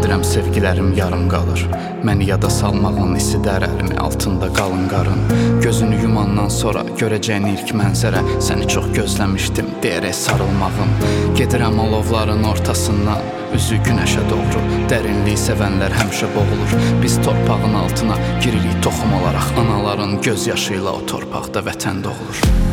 Bilirəm sevgilərim yarım qalır. Məni yada salmağın isidər əlimi altında qalın qarın. Gözünü yumandan sonra görəcəyin ilk mənzərə səni çox gözləmişdim deyərək sarılmağım. Gedirəm alovların ortasından, üzü günəşə doğru. Dərinliyi sevənlər həmişə boğulur. Biz torpağın altına giririk toxum olaraq. Anaların göz yaşı ilə o torpaqda vətən doğulur.